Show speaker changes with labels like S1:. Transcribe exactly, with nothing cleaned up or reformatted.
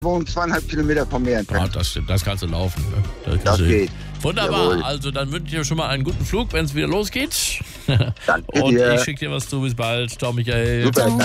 S1: wohnen zweieinhalb Kilometer von mir entfernt.
S2: Ah, das stimmt, das kannst du laufen. Ne? Das,
S1: Das
S2: du
S1: geht.
S2: Wunderbar,
S1: Jawohl.
S2: also dann wünsche ich dir schon mal einen guten Flug, wenn es wieder losgeht.
S1: Danke
S2: Und
S1: dir.
S2: ich schicke dir was zu, bis bald. Ciao, Michael.
S1: Super.